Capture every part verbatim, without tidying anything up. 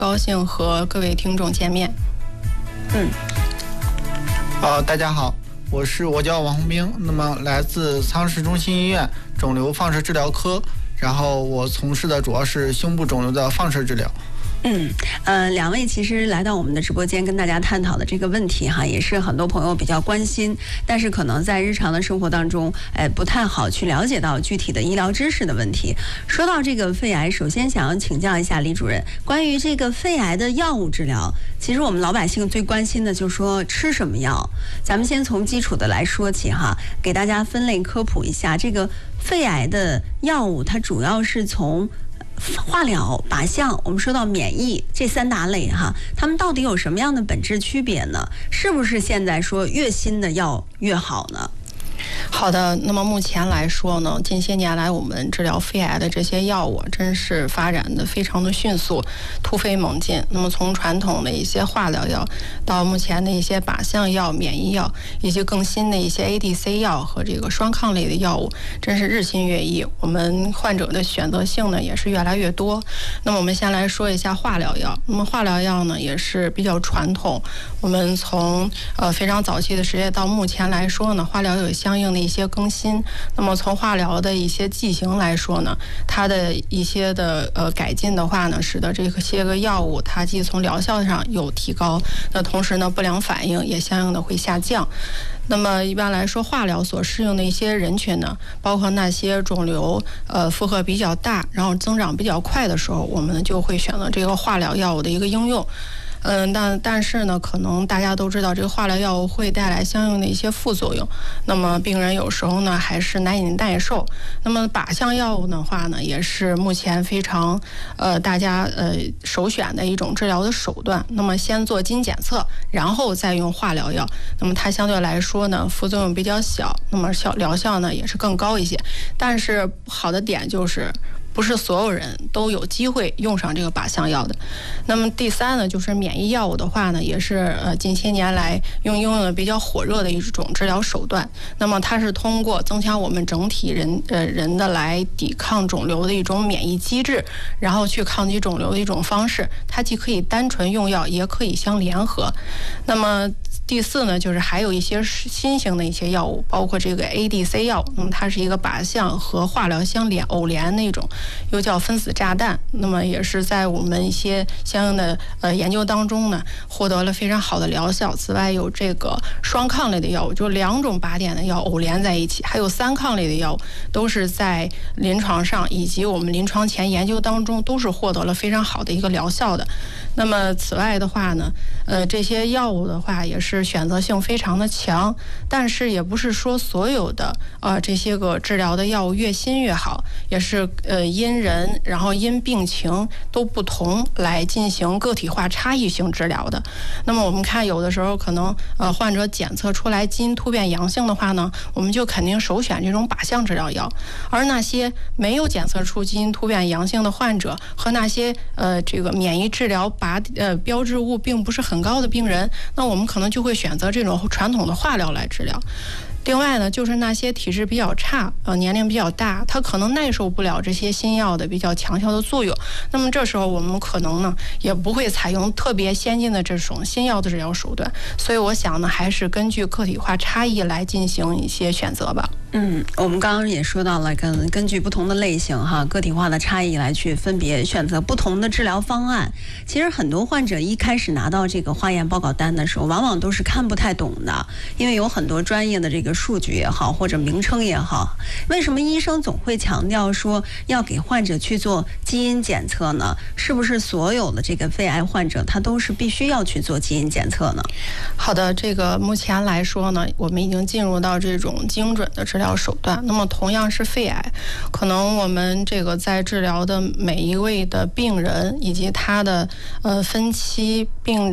高兴和各位听众见面。 嗯， 呃，大家好，我是我叫王红兵，那么来自苍市中心医院肿瘤放射治疗科，然后我从事的主要是胸部肿瘤的放射治疗。 嗯，呃，两位其实来到我们的直播间跟大家探讨的这个问题哈，也是很多朋友比较关心，但是可能在日常的生活当中，哎，不太好去了解到具体的医疗知识的问题。说到这个肺癌，首先想要请教一下李主任，关于这个肺癌的药物治疗，其实我们老百姓最关心的就是说吃什么药。咱们先从基础的来说起哈，给大家分类科普一下，这个肺癌的药物它主要是从化疗、靶向，我们说到免疫这三大类哈，它们到底有什么样的本质区别呢？是不是现在说越新的药越好呢？ 好的，那么目前来说呢，近些年来我们治疗肺癌的这些药物真是发展的非常的迅速，突飞猛进。那么从传统的一些化疗药，到目前的一些靶向药、免疫药，以及更新的一些 A D C 药和这个双抗类的药物，真是日新月异。我们患者的选择性呢也是越来越多。那么我们先来说一下化疗药。那么化疗药呢也是比较传统，我们从呃非常早期的时间到目前来说呢，化疗有相应的一些更新。那么从化疗的一些剂型来说呢，它的一些的呃改进的话呢，使得这些个药物它既从疗效上有提高，那同时呢不良反应也相应的会下降。那么一般来说，化疗所适用的一些人群呢，包括那些肿瘤呃负荷比较大，然后增长比较快的时候，我们就会选择这个化疗药物的一个应用。嗯，但但是呢，可能大家都知道，这个化疗药物会带来相应的一些副作用。那么病人有时候呢还是难以耐受。那么靶向药物的话呢，也是目前非常呃大家呃首选的一种治疗的手段。那么先做基因检测，然后再用化疗药。那么它相对来说呢，副作用比较小，那么效疗效呢也是更高一些。但是不好的点就是，不是所有人都有机会用上这个靶向药的。那么第三呢，就是免疫药物的话呢，也是呃近些年来用应用的比较火热的一种治疗手段。那么它是通过增强我们整体人呃人的来抵抗肿瘤的一种免疫机制，然后去抗击肿瘤的一种方式。它既可以单纯用药，也可以相联合。那么第四呢，就是还有一些新型的一些药物，包括这个 A D C 药，那么它是一个靶向和化疗相连偶联那种，又叫分子炸弹。那么也是在我们一些相应的呃研究当中呢，获得了非常好的疗效。此外，有这个双抗类的药物，就两种靶点的药偶联在一起，还有三抗类的药物，都是在临床上以及我们临床前研究当中都是获得了非常好的一个疗效的。那么此外的话呢，呃，这些药物的话也是选择性非常的强，但是也不是说所有的呃这些个治疗的药物越新越好，也是呃因人然后因病情都不同来进行个体化差异性治疗的。那么我们看有的时候可能呃患者检测出来基因突变阳性的话呢，我们就肯定首选这种靶向治疗药，而那些没有检测出基因突变阳性的患者和那些呃这个免疫治疗靶呃标志物并不是很高的病人，那我们可能就会选择这种传统的化疗来治疗。另外呢，就是那些体质比较差、呃年龄比较大，他可能耐受不了这些新药的比较强效的作用。那么这时候我们可能呢，也不会采用特别先进的这种新药的治疗手段。所以我想呢，还是根据个体化差异来进行一些选择吧。 嗯，我们刚刚也说到了，根根据不同的类型哈，个体化的差异来去分别选择不同的治疗方案。其实很多患者一开始拿到这个化验报告单的时候，往往都是看不太懂的，因为有很多专业的这个数据也好，或者名称也好。为什么医生总会强调说要给患者去做基因检测呢？是不是所有的这个肺癌患者他都是必须要去做基因检测呢？ 好的，这个目前来说呢，我们已经进入到这种精准的治疗手段。那么同样是肺癌，可能我们这个在治疗的每一位的病人以及他的呃分期病理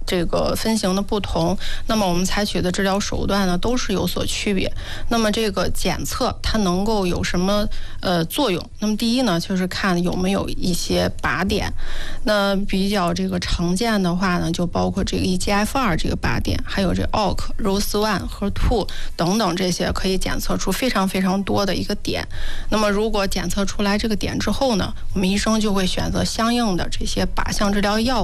这个分型的不同，那么我们采取的治疗手段呢都是有所区别。那么这个检测它能够有什么呃作用？那么第一呢，就是看有没有一些靶点。那比较这个常见的话呢，就包括这个 E G F 二 这个靶点，还有这 O C、R O S one 和 two 等等这些可以检测出非常非常多的一个点。那么如果检测出来这个点之后呢，我们医生就会选择相应的这些靶向治疗药物